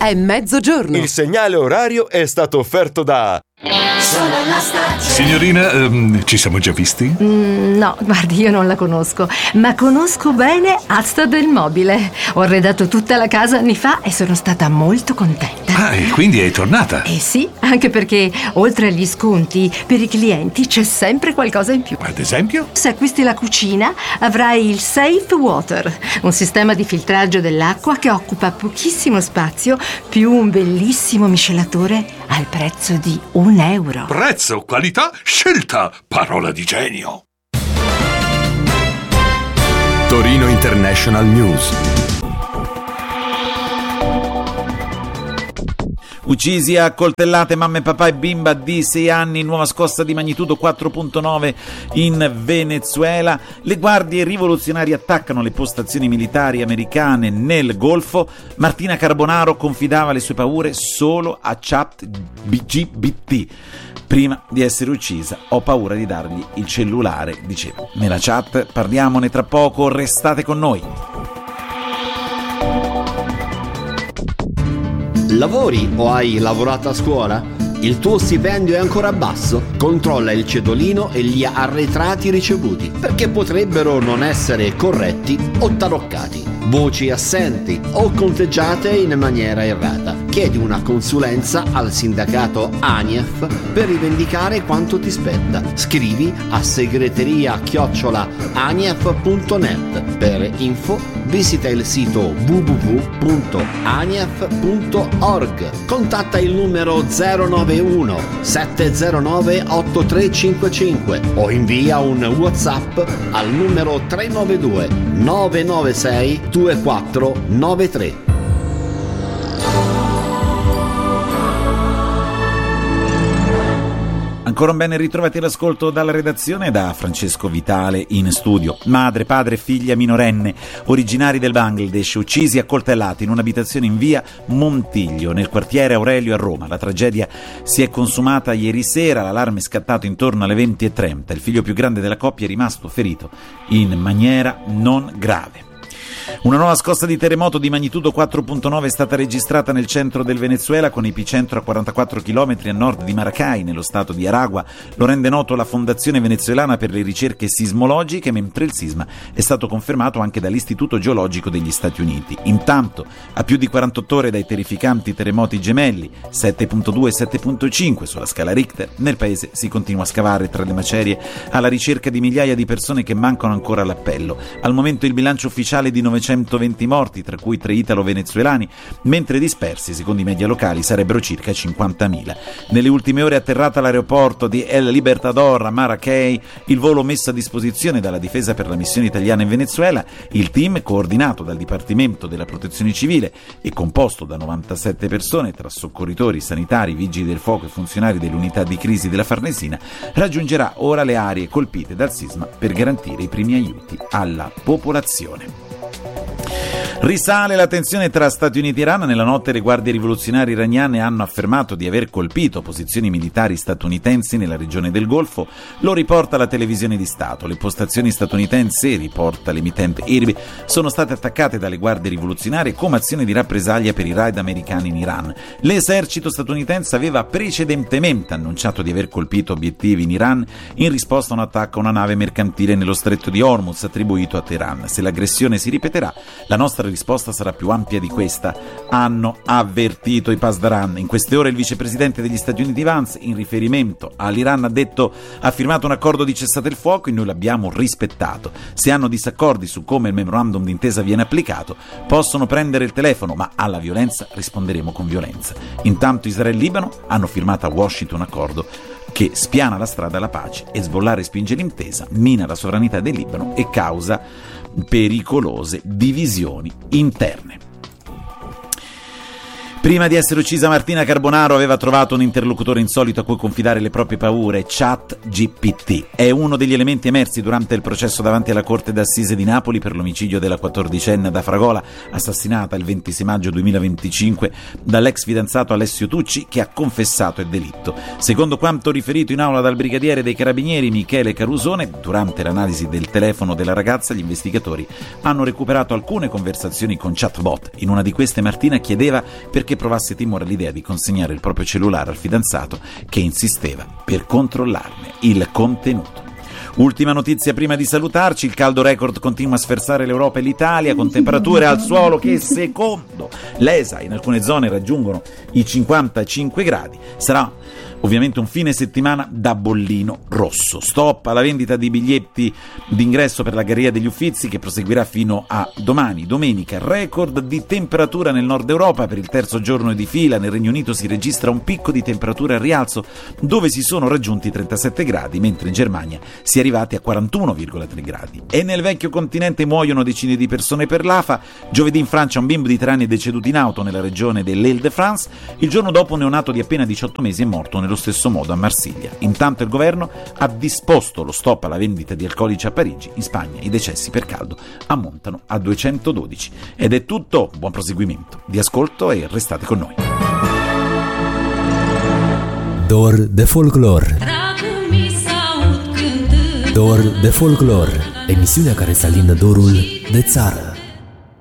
è mezzogiorno. Il segnale orario è stato offerto da... Signorina, ci siamo già visti? No, guardi, io non la conosco, ma conosco bene Asta del Mobile. Ho arredato tutta la casa anni fa e sono stata molto contenta. Ah, e quindi è tornata? Eh sì, anche perché oltre agli sconti, per i clienti c'è sempre qualcosa in più. Ad esempio? Se acquisti la cucina, avrai il Safe Water, un sistema di filtraggio dell'acqua che occupa pochissimo spazio, più un bellissimo miscelatore al prezzo di €1. Prezzo, qualità, scelta, parola di genio. Torino International News. Uccisi a coltellate mamma, papà e bimba di 6 anni, nuova scossa di magnitudo 4.9 in Venezuela. Le guardie rivoluzionarie attaccano le postazioni militari americane nel Golfo. Martina Carbonaro confidava le sue paure solo a ChatGPT. Prima di essere uccisa ho paura di dargli il cellulare, diceva. Nella chat parliamone tra poco, restate con noi. Lavori o hai lavorato a scuola? Il tuo stipendio è ancora basso? Controlla il cedolino e gli arretrati ricevuti, perché potrebbero non essere corretti o taroccati. Voci assenti o conteggiate in maniera errata. Chiedi una consulenza al sindacato ANIEF per rivendicare quanto ti spetta. Scrivi a segreteria@anief.net. Per info visita il sito www.anief.org. Contatta il numero 091 709 8355 o invia un WhatsApp al numero 392 996 2493. Ancora un bene ritrovati all'ascolto dalla redazione, da Francesco Vitale in studio. Madre, padre e figlia minorenne, originari del Bangladesh, uccisi e accoltellati in un'abitazione in via Montiglio, nel quartiere Aurelio a Roma. La tragedia si è consumata ieri sera, l'allarme è scattato intorno alle 20:30. Il figlio più grande della coppia è rimasto ferito in maniera non grave. Una nuova scossa di terremoto di magnitudo 4.9 è stata registrata nel centro del Venezuela, con epicentro a 44 km a nord di Maracay, nello stato di Aragua. Lo rende noto la Fondazione Venezuelana per le ricerche sismologiche, mentre il sisma è stato confermato anche dall'Istituto Geologico degli Stati Uniti. Intanto, a più di 48 ore dai terrificanti terremoti gemelli 7.2 e 7.5 sulla scala Richter, nel paese si continua a scavare tra le macerie alla ricerca di migliaia di persone che mancano ancora all'appello. Al momento il bilancio ufficiale di 920 morti, tra cui 3 italo-venezuelani, mentre dispersi, secondo i media locali, sarebbero circa 50.000. Nelle ultime ore è atterrata all'aeroporto di El Libertador a Maracay il volo messo a disposizione dalla difesa per la missione italiana in Venezuela. Il team, coordinato dal Dipartimento della Protezione Civile e composto da 97 persone, tra soccorritori, sanitari, vigili del fuoco e funzionari dell'unità di crisi della Farnesina, raggiungerà ora le aree colpite dal sisma per garantire i primi aiuti alla popolazione. Risale la tensione tra Stati Uniti e Iran. Nella notte le guardie rivoluzionarie iraniane hanno affermato di aver colpito posizioni militari statunitensi nella regione del Golfo. Lo riporta la televisione di Stato. Le postazioni statunitensi, riporta l'emittente IRIB, sono state attaccate dalle guardie rivoluzionarie come azione di rappresaglia per i raid americani in Iran. L'esercito statunitense aveva precedentemente annunciato di aver colpito obiettivi in Iran in risposta a un attacco a una nave mercantile nello stretto di Hormuz attribuito a Teheran. Se l'aggressione si ripeterà, la nostra risposta sarà più ampia di questa, hanno avvertito i Pasdaran. In queste ore il vicepresidente degli Stati Uniti Vance, in riferimento all'Iran, ha firmato un accordo di cessate il fuoco e noi l'abbiamo rispettato. Se hanno disaccordi su come il memorandum d'intesa viene applicato, possono prendere il telefono, ma alla violenza risponderemo con violenza. Intanto Israele e Libano hanno firmato a Washington un accordo che spiana la strada alla pace. Hezbollah respinge l'intesa, mina la sovranità del Libano e causa pericolose divisioni interne. Prima di essere uccisa Martina Carbonaro aveva trovato un interlocutore insolito a cui confidare le proprie paure, ChatGPT. È uno degli elementi emersi durante il processo davanti alla Corte d'Assise di Napoli per l'omicidio della 14enne ad Afragola, assassinata il 26 maggio 2025 dall'ex fidanzato Alessio Tucci, che ha confessato il delitto. Secondo quanto riferito in aula dal brigadiere dei Carabinieri Michele Carusone, durante l'analisi del telefono della ragazza, gli investigatori hanno recuperato alcune conversazioni con chatbot. In una di queste Martina chiedeva perché che provasse timore all'idea di consegnare il proprio cellulare al fidanzato, che insisteva per controllarne il contenuto. Ultima notizia prima di salutarci: il caldo record continua a sferzare l'Europa e l'Italia, con temperature al suolo che, secondo l'ESA, in alcune zone raggiungono i 55 gradi. Sarà ovviamente un fine settimana da bollino rosso. Stop alla vendita di biglietti d'ingresso per la Galleria degli Uffizi, che proseguirà fino a domani, domenica. Record di temperatura nel nord Europa per il terzo giorno di fila. Nel Regno Unito si registra un picco di temperatura al rialzo, dove si sono raggiunti 37 gradi, mentre in Germania si è arrivati a 41,3 gradi. E nel vecchio continente muoiono decine di persone per l'afa. Giovedì in Francia un bimbo di 3 anni è deceduto in auto nella regione dell'Île-de-France. Il giorno dopo un neonato di appena 18 mesi è morto nello stesso modo a Marsiglia. Intanto il governo ha disposto lo stop alla vendita di alcolici a Parigi. In Spagna i decessi per caldo ammontano a 212. Ed è tutto, buon proseguimento di ascolto e restate con noi. Dor de folclor. Dor de folclor, emisiunea care să alină dorul de țară.